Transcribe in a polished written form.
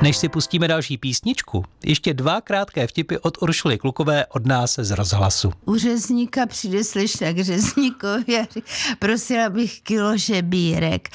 Než si pustíme další písničku, ještě 2 krátké vtipy od Uršuly Klukové od nás z rozhlasu. U řezníka přijde slečna k řezníkovi a prosila bych kilo žebírek.